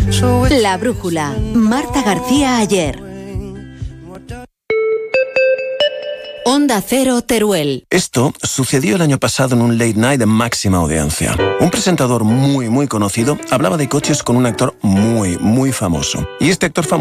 La brújula. Marta García Ayer. Onda Cero, Teruel. Esto sucedió el año pasado en un late night de máxima audiencia. Un presentador muy conocido hablaba de coches con un actor muy famoso. Y este actor famoso